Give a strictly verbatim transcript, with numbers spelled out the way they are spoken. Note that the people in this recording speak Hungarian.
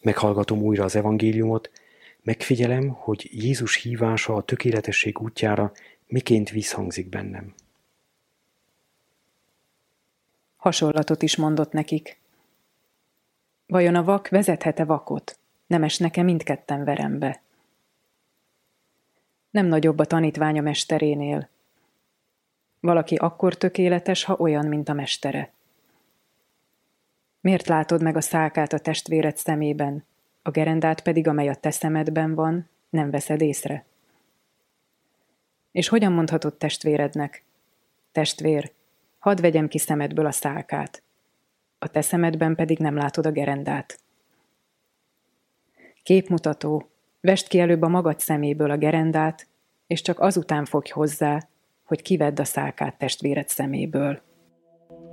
Meghallgatom újra az evangéliumot, megfigyelem, hogy Jézus hívása a tökéletesség útjára miként visszhangzik bennem. Hasonlatot is mondott nekik. Vajon a vak vezethet-e vakot? Nem esnek-e mindketten verembe? Nem nagyobb a tanítvány a mesterénél. Valaki akkor tökéletes, ha olyan, mint a mestere. Miért látod meg a szálkát a testvéred szemében, a gerendát pedig, amely a te szemedben van, nem veszed észre? És hogyan mondhatod testvérednek? Testvér, hadd vegyem ki szemedből a szálkát. A te szemedben pedig nem látod a gerendát. Képmutató, vesd ki előbb a magad szeméből a gerendát, és csak azután fogj hozzá, hogy kivedd a szálkát testvéred szeméből.